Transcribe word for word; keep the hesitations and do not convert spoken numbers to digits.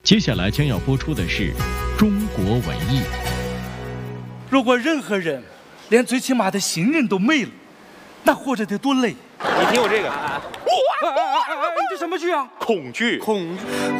接下来将要播出的是中国文艺。 如果任何人连最起码的信任都没了，那活着得多累。 你听我这个， 你这什么剧啊？ 恐惧。 恐惧。